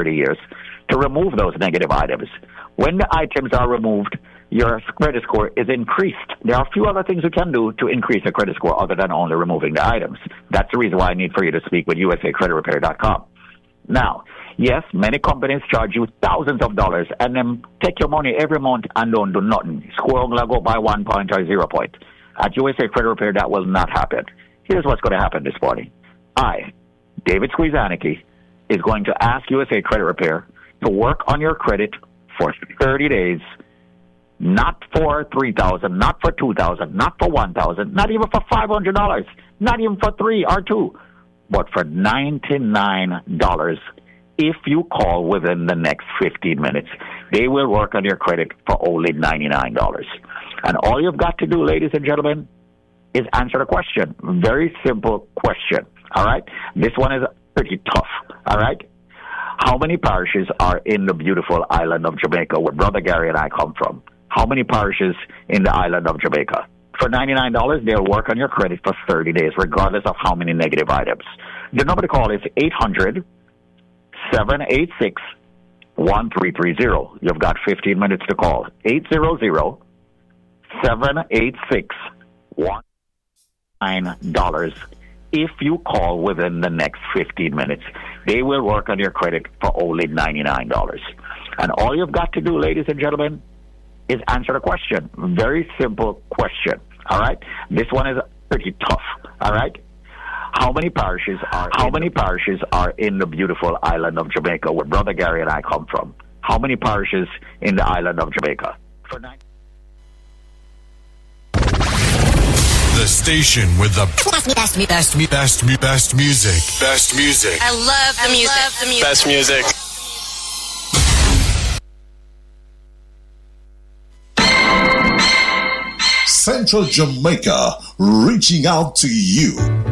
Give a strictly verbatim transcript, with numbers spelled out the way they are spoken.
thirty years to remove those negative items. When the items are removed, your credit score is increased. There are a few other things you can do to increase your credit score other than only removing the items. That's the reason why I need for you to speak with U S A Credit Repair dot com. Now, yes, many companies charge you thousands of dollars and then take your money every month and don't do nothing. Score will go by one point or zero point. At U S A Credit Repair, that will not happen. Here's what's going to happen this morning. I, David Squeezaniki, is going to ask U S A Credit Repair to work on your credit for thirty days. Not for three thousand dollars, not for two thousand dollars, not for one thousand dollars, not even for five hundred dollars, not even for three or two, but for ninety-nine dollars if you call within the next fifteen minutes. They will work on your credit for only ninety-nine dollars. And all you've got to do, ladies and gentlemen, is answer the question. Very simple question, all right? This one is pretty tough, all right? How many parishes are in the beautiful island of Jamaica where Brother Gary and I come from? How many parishes in the island of Jamaica? For ninety-nine dollars, they'll work on your credit for thirty days, regardless of how many negative items. The number to call is eight hundred, seven eight six, one three three zero. You've got fifteen minutes to call. eight hundred, seven eight six, one nine dollars. If you call within the next fifteen minutes, they will work on your credit for only ninety-nine dollars. And all you've got to do, ladies and gentlemen, is answer the question. Very simple question, all right? This one is pretty tough, all right? How many parishes are how many parishes are in the beautiful island of Jamaica where Brother Gary and I come from? How many parishes in the island of Jamaica? For nine- The station with the best, best, best, best, best, best music. Best music. I love the music. I love the music. Best music. Central Jamaica, reaching out to you.